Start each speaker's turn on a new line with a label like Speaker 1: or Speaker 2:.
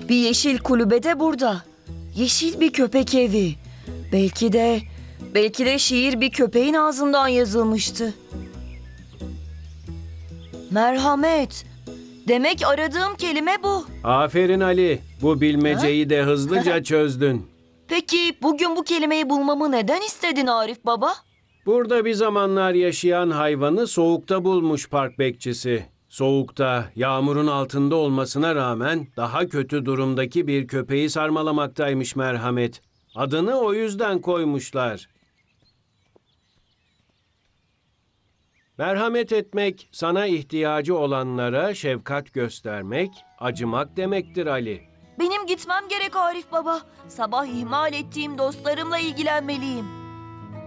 Speaker 1: Bir yeşil kulübe de burada. Yeşil bir köpek evi. Belki de şiir bir köpeğin ağzından yazılmıştı. Merhamet. Demek aradığım kelime bu.
Speaker 2: Aferin Ali. Bu bilmeceyi de hızlıca çözdün.
Speaker 1: Peki bugün bu kelimeyi bulmamı neden istedin Arif Baba?
Speaker 2: Burada bir zamanlar yaşayan hayvanı soğukta bulmuş park bekçisi. Soğukta, yağmurun altında olmasına rağmen daha kötü durumdaki bir köpeği sarmalamaktaymış merhamet. Adını o yüzden koymuşlar. Merhamet etmek, sana ihtiyacı olanlara şefkat göstermek, acımak demektir Ali.
Speaker 1: Benim gitmem gerek Arif Baba. Sabah ihmal ettiğim dostlarımla ilgilenmeliyim.